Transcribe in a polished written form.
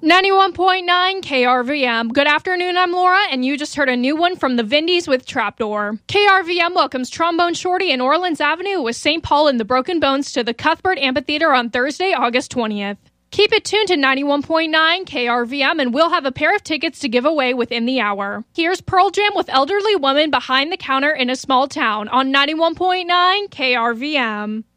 91.9 KRVM. Good afternoon, I'm Laura, and you just heard a new one from the Vindies with Trapdoor. KRVM welcomes Trombone Shorty and Orleans Avenue with St. Paul and the Broken Bones to the Cuthbert Amphitheater on Thursday, August 20th. Keep it tuned to 91.9 KRVM, and we'll have a pair of tickets to give away within the hour. Here's Pearl Jam with Elderly Woman Behind the Counter in a Small Town on 91.9 KRVM.